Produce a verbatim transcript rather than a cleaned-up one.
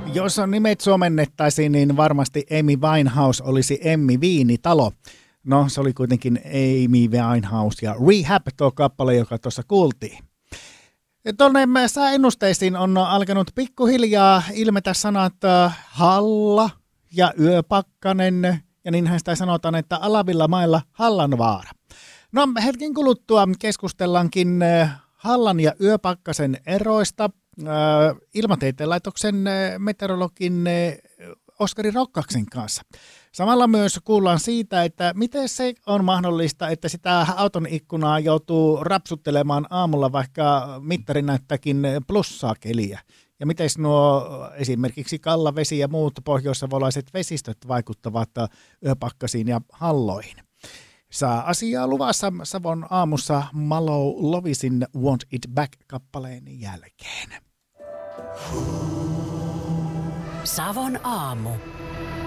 Jos on nimet suomennettaisiin, niin varmasti Amy Winehouse olisi Emmi Viinitalo. No, se oli kuitenkin Amy Winehouse ja Rehab, tuo kappale, joka tuossa kuultiin. Tuonne sääennusteisiin on alkanut pikkuhiljaa ilmetä sanat halla ja yöpakkanen, ja niinhän sitä sanotaan, että alavilla mailla Hallanvaara. No, hetken kuluttua keskustellaankin Hallan ja yöpakkasen eroista Ilmatieteen laitoksen meteorologin Oskari Rokkaksen kanssa. Samalla myös kuullaan siitä, että miten se on mahdollista, että sitä auton ikkunaa joutuu rapsuttelemaan aamulla, vaikka mittari näyttääkin plussaa keliä. Ja miten nuo esimerkiksi kallavesi ja muut pohjoissavolaiset vesistöt vaikuttavat yöpakkasiin ja halloihin. Saa asiaa luvassa Savon aamussa Malou Lovisin Want It Back-kappaleen jälkeen. Savon aamu.